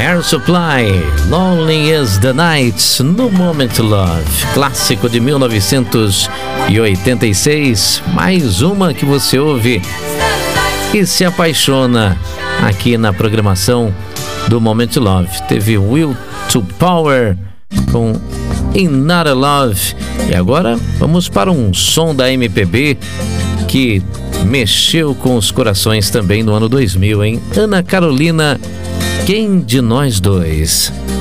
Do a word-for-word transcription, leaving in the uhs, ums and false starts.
Air Supply, Lonely is the Night, no Moment Love, clássico de mil novecentos e oitenta e seis, mais uma que você ouve e se apaixona aqui na programação do Moment Love. Teve Will to Power com In Not a Love, e agora vamos para um som da M P B que mexeu com os corações também no ano dois mil, hein? Ana Carolina, Quem de Nós Dois?